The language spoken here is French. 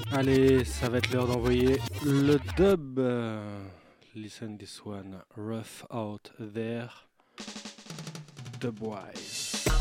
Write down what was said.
Allez, ça va être l'heure d'envoyer le dub. Listen this one, rough out there, Dubwise.